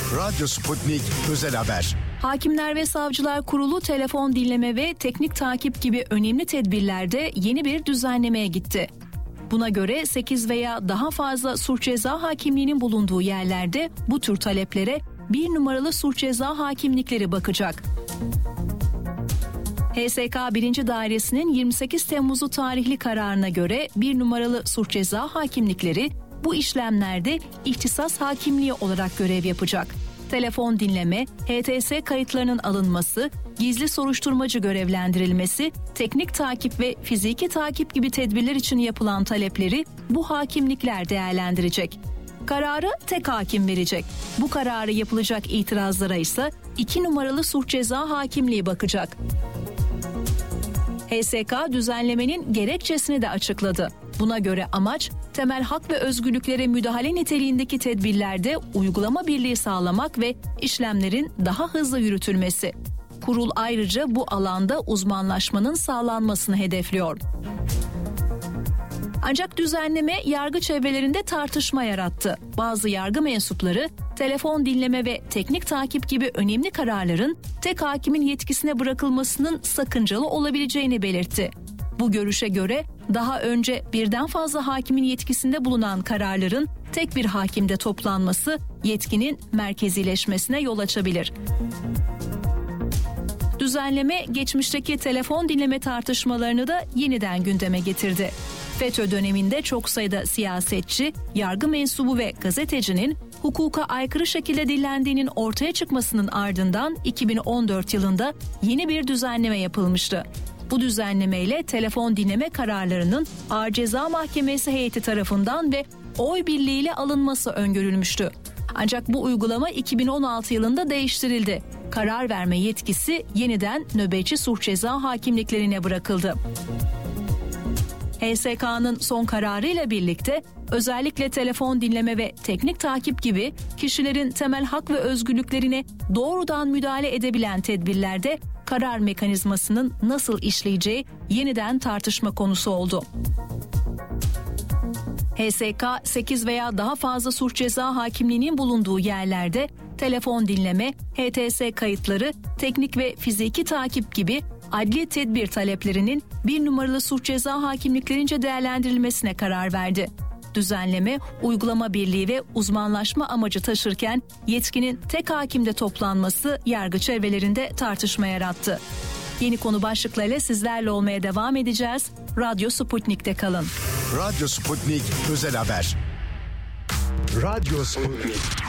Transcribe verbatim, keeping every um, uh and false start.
Radyo Sputnik Özel Haber. Hakimler ve Savcılar Kurulu telefon dinleme ve teknik takip gibi önemli tedbirlerde yeni bir düzenlemeye gitti. Buna göre sekiz veya daha fazla suç ceza hakimliğinin bulunduğu yerlerde bu tür taleplere bir numaralı suç ceza hakimlikleri bakacak. H S K birinci Dairesi'nin yirmi sekiz Temmuz'u tarihli kararına göre bir numaralı suç ceza hakimlikleri bu işlemlerde ihtisas hakimliği olarak görev yapacak. Telefon dinleme, H T S kayıtlarının alınması, gizli soruşturmacı görevlendirilmesi, teknik takip ve fiziki takip gibi tedbirler için yapılan talepleri bu hakimlikler değerlendirecek. Kararı tek hakim verecek. Bu kararı yapılacak itirazlara ise iki numaralı suç ceza hakimliği bakacak. H S K düzenlemenin gerekçesini de açıkladı. Buna göre amaç temel hak ve özgürlüklere müdahale niteliğindeki tedbirlerde uygulama birliği sağlamak ve işlemlerin daha hızlı yürütülmesi. Kurul ayrıca bu alanda uzmanlaşmanın sağlanmasını hedefliyor. Ancak düzenleme yargı çevrelerinde tartışma yarattı. Bazı yargı mensupları telefon dinleme ve teknik takip gibi önemli kararların tek hakimin yetkisine bırakılmasının sakıncalı olabileceğini belirtti. Bu görüşe göre daha önce birden fazla hakimin yetkisinde bulunan kararların tek bir hakimde toplanması yetkinin merkezileşmesine yol açabilir. Düzenleme geçmişteki telefon dinleme tartışmalarını da yeniden gündeme getirdi. FETÖ döneminde çok sayıda siyasetçi, yargı mensubu ve gazetecinin hukuka aykırı şekilde dillendiğinin ortaya çıkmasının ardından iki bin on dört yılında yeni bir düzenleme yapılmıştı. Bu düzenlemeyle telefon dinleme kararlarının Ağır Ceza Mahkemesi heyeti tarafından ve oy birliğiyle alınması öngörülmüştü. Ancak bu uygulama iki bin on altı yılında değiştirildi. Karar verme yetkisi yeniden nöbetçi suç ceza hakimliklerine bırakıldı. H S K'nın son kararıyla birlikte özellikle telefon dinleme ve teknik takip gibi kişilerin temel hak ve özgürlüklerine doğrudan müdahale edebilen tedbirlerde karar mekanizmasının nasıl işleyeceği yeniden tartışma konusu oldu. H S K sekiz veya daha fazla suç ceza hakimliğinin bulunduğu yerlerde telefon dinleme, H T S kayıtları, teknik ve fiziki takip gibi adli tedbir taleplerinin bir numaralı suç ceza hakimliklerince değerlendirilmesine karar verdi. Düzenleme, uygulama birliği ve uzmanlaşma amacı taşırken yetkinin tek hakimde toplanması yargı çevrelerinde tartışma yarattı. Yeni konu başlıklarıyla sizlerle olmaya devam edeceğiz. Radyo Sputnik'te kalın. Radyo Sputnik Özel Haber. Radyo Sputnik.